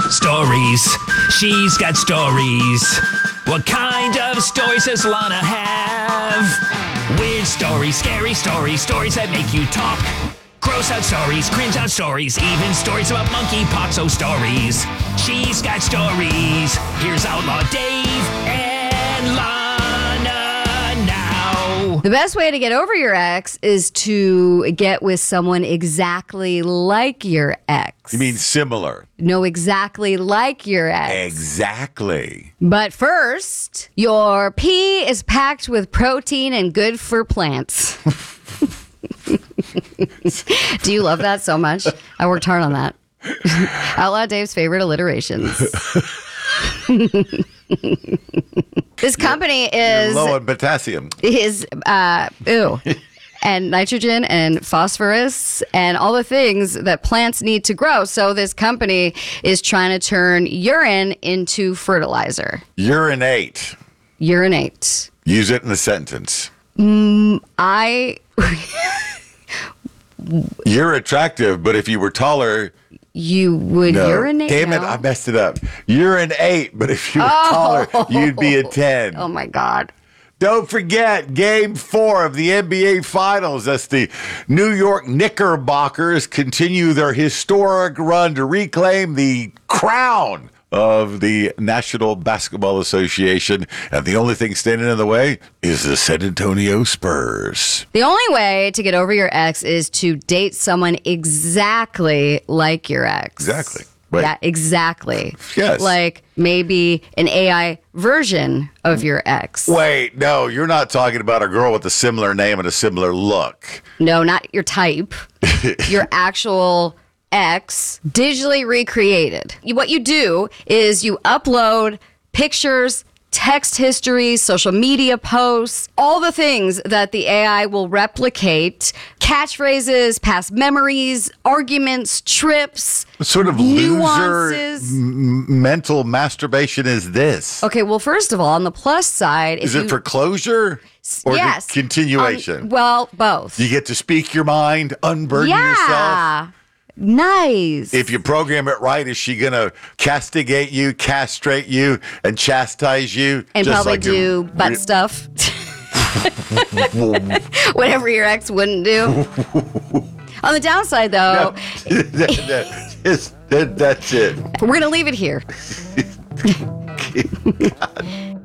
Stories. She's got stories. What kind of stories does Lana have? Weird stories, scary stories, stories that make you talk. Gross out stories, cringe out stories, even stories about monkeypox. Oh, stories. She's got stories. Here's Outlaw Dave and Lana now. The best way to get over your ex is to get with someone exactly like your ex. You mean similar? No, exactly like your ex. Exactly. But first, your pee is packed with protein and good for plants. Do you love that so much? I worked hard on that. Outlaw Dave's favorite alliterations. This company is Low on potassium. And nitrogen and phosphorus and all the things that plants need to grow. So this company is trying to turn urine into fertilizer. Urinate. Urinate. Use it in a sentence. You're attractive, but if you were taller... You would urinate? Damn it, I messed it up. You're an 8, but if you were taller, you'd be a 10. Oh, my God. Don't forget, Game 4 of the NBA Finals as the New York Knickerbockers continue their historic run to reclaim the crown of the National Basketball Association. And the only thing standing in the way is the San Antonio Spurs. The only way to get over your ex is to date someone exactly like your ex. Exactly. Right. Yeah, exactly. Yes. Like maybe an AI version of your ex. Wait, no, you're not talking about a girl with a similar name and a similar look. No, not your type. Your actual ex, digitally recreated. What you do is you upload pictures, text histories, social media posts, all the things that the AI will replicate, catchphrases, past memories, arguments, trips, What sort of nuances. loser mental masturbation is this? Okay, well, first of all, on the plus side, Is it for closure or yes, the continuation? well, both. You get to speak your mind, unburden yourself. Yeah. Nice. If you program it right, is she going to castigate you, castrate you, and chastise you? And just probably like do butt stuff. Whatever your ex wouldn't do. On the downside, though, That's it. we're going to leave it here.